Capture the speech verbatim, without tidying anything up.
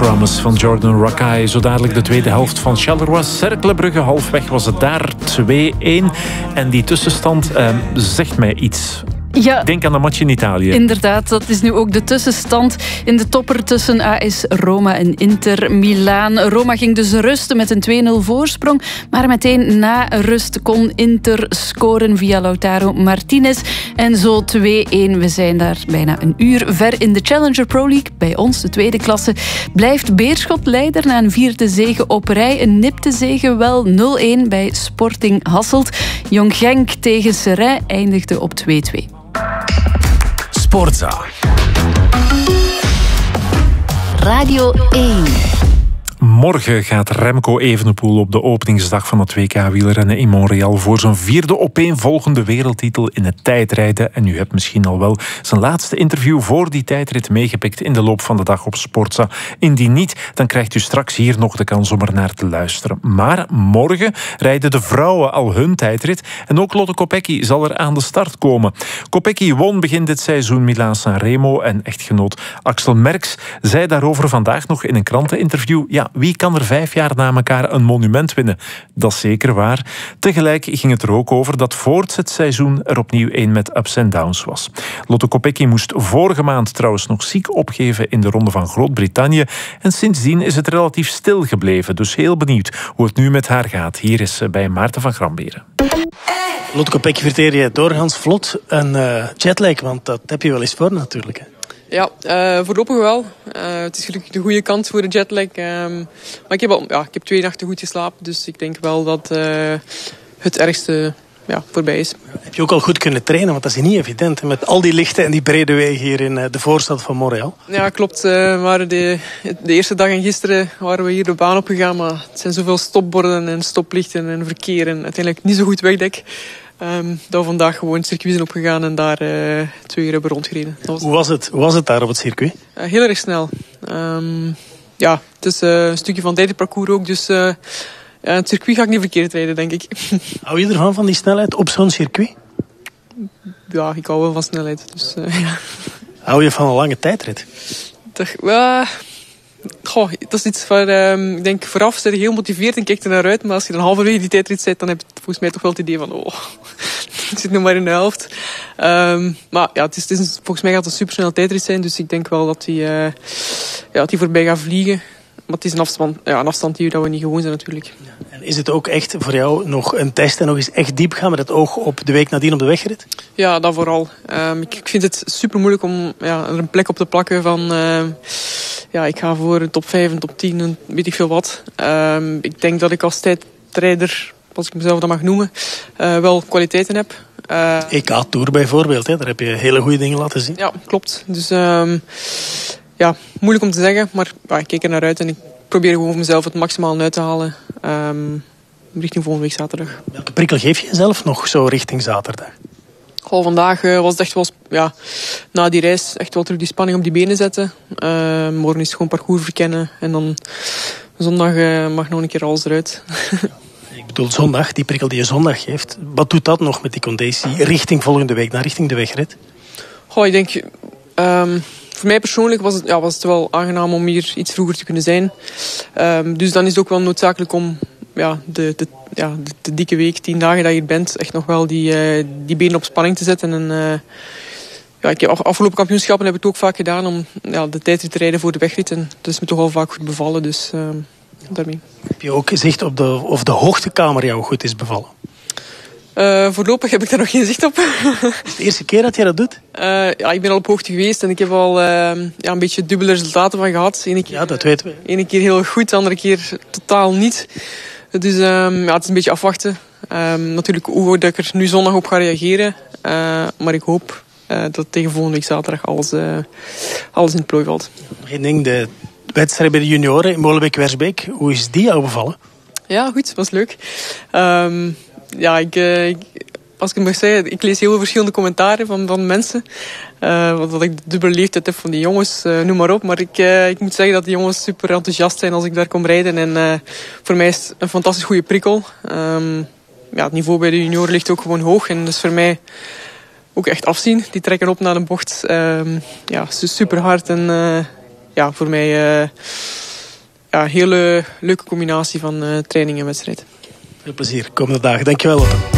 Promise van Jordan Rakei. Zo dadelijk de tweede helft van Charleroi-Cercle Brugge. Halfweg was het daar twee-een. En die tussenstand eh, zegt mij iets. Ja, denk aan de match in Italië. Inderdaad, dat is nu ook de tussenstand in de topper tussen A S Roma en Inter Milaan. Roma ging dus rusten met een twee-nul voorsprong, maar meteen na rust kon Inter scoren via Lautaro Martinez. En zo twee-een. We zijn daar bijna een uur ver in de Challenger Pro League. Bij ons, de tweede klasse, blijft Beerschot leider na een vierde zege op rij. Een nipte zege wel, nul-een bij Sporting Hasselt. Jong Genk tegen Seraing eindigde op twee-twee. Sportza. Radio één. Morgen gaat Remco Evenepoel op de openingsdag van het W K wielrennen in Montreal voor zijn vierde opeenvolgende wereldtitel in het tijdrijden. En u hebt misschien al wel zijn laatste interview voor die tijdrit meegepikt in de loop van de dag op Sportza. Indien niet, dan krijgt u straks hier nog de kans om er naar te luisteren. Maar morgen rijden de vrouwen al hun tijdrit en ook Lotte Kopecky zal er aan de start komen. Kopecky won begin dit seizoen Milaan-San Remo en echtgenoot Axel Merckx zei daarover vandaag nog in een kranteninterview: ja, wie kan er vijf jaar na elkaar een monument winnen? Dat is zeker waar. Tegelijk ging het er ook over dat voorts het seizoen er opnieuw een met ups en downs was. Lotte Kopecky moest vorige maand trouwens nog ziek opgeven in de Ronde van Groot-Brittannië. En sindsdien is het relatief stil gebleven. Dus heel benieuwd hoe het nu met haar gaat. Hier is ze bij Maarten van Gramberen. Lotte Kopecky, verteer je doorgaans vlot een uh, jetlag? Want dat heb je wel eens voor natuurlijk, hè? Ja, uh, voorlopig wel. Uh, het is gelukkig de goede kant voor de jetlag. Um, maar ik heb, al, ja, ik heb twee nachten goed geslapen. Dus ik denk wel dat uh, het ergste ja, voorbij is. Heb je ook al goed kunnen trainen? Want dat is niet evident. Met al die lichte en die brede wegen hier in uh, de voorstad van Montreal. Ja, klopt. Uh, maar de, de eerste dag en gisteren waren we hier de baan opgegaan. Maar het zijn zoveel stopborden en stoplichten en verkeer. En uiteindelijk niet zo goed wegdek. Um, dat we vandaag gewoon het circuit zijn opgegaan en daar uh, twee uur hebben rondgereden. Was... Hoe, was het? Hoe was het daar op het circuit? Uh, heel erg snel. Um, ja, het is uh, een stukje van het parcours ook, dus uh, ja, het circuit ga ik niet verkeerd rijden, denk ik. Hou je ervan, van die snelheid op zo'n circuit? Ja, ik hou wel van snelheid. Dus, uh, ja. Hou je van een lange tijdrit? Toch, uh, goh, dat is iets waar uh, ik denk vooraf ben je heel motiveerd en kijkt er naar uit. Maar als je dan halverwege die tijdrit zit, dan heb je volgens mij toch wel het idee van oh, het zit nog maar in de helft. Um, maar ja, het is, het is een, volgens mij gaat het een supersnelle tijdrit zijn. Dus ik denk wel dat die, uh, ja, dat die voorbij gaat vliegen. Maar het is een afstand, ja, een afstand die we niet gewoon zijn natuurlijk. En is het ook echt voor jou nog een test en nog eens echt diep gaan met het oog op de week nadien op de wegrit? Ja, dat vooral. Um, ik, ik vind het super moeilijk om ja, er een plek op te plakken van uh, ja, ik ga voor een top vijf, een top tien en weet ik veel wat. Um, ik denk dat ik als tijdrijder, als ik mezelf dat mag noemen, uh, wel kwaliteiten heb. Uh, E K Tour bijvoorbeeld, hè? Daar heb je hele goede dingen laten zien. Ja, klopt. Dus um, ja, moeilijk om te zeggen, maar ja, ik kijk er naar uit en ik probeer gewoon voor mezelf het maximaal uit te halen um, richting volgende week zaterdag. Welke prikkel geef je jezelf nog zo richting zaterdag? Goh, vandaag uh, was het echt wel, ja, na die reis echt wel terug die spanning op die benen zetten. Uh, morgen is het gewoon parcours verkennen en dan zondag uh, mag nog een keer alles eruit. Ik bedoel, zondag, die prikkel die je zondag geeft, wat doet dat nog met die conditie richting volgende week, naar richting de wegrit? Goh, ik denk, um, voor mij persoonlijk was het, ja, was het wel aangenaam om hier iets vroeger te kunnen zijn. Um, dus dan is het ook wel noodzakelijk om ja, de, de, ja, de, de dikke week, tien dagen dat je hier bent, echt nog wel die, uh, die benen op spanning te zetten. En, uh, ja, ik heb afgelopen kampioenschappen heb ik het ook vaak gedaan om ja, de tijdrit te rijden voor de wegrit. En dat is me toch wel vaak goed bevallen, dus uh, daarmee. Heb je ook zicht op de, of de hoogtekamer jou goed is bevallen? Uh, voorlopig heb ik daar nog geen zicht op. Is het de eerste keer dat je dat doet? Uh, ja, ik ben al op hoogte geweest en ik heb al uh, ja, een beetje dubbele resultaten van gehad. Ene keer, ja, dat weten we. Ene keer heel goed, de andere keer totaal niet. Dus um, ja, het is een beetje afwachten. Um, natuurlijk hoe dat ik er nu zondag op ga reageren. Uh, maar ik hoop uh, dat tegen volgende week zaterdag alles, uh, alles in het plooi valt. Nog één ding, de wedstrijd bij de junioren in Molenbeek-Wersbeek. Hoe is die jou bevallen? Ja, goed, was leuk. Um, ja, ik, uh, ik, als ik het mag zeggen, ik lees heel veel verschillende commentaren van, van mensen. Uh, want dat ik de dubbele leeftijd heb van die jongens, uh, noem maar op. Maar ik, uh, ik moet zeggen dat die jongens super enthousiast zijn als ik daar kom rijden. En uh, voor mij is het een fantastisch goede prikkel. Um, ja, het niveau bij de junioren ligt ook gewoon hoog. En dus voor mij ook echt afzien. Die trekken op naar de bocht. Um, ja, super hard. En uh, ja, voor mij uh, ja, een hele leuke combinatie van uh, training en wedstrijd. Veel plezier komende dagen. Dankjewel, Lotte.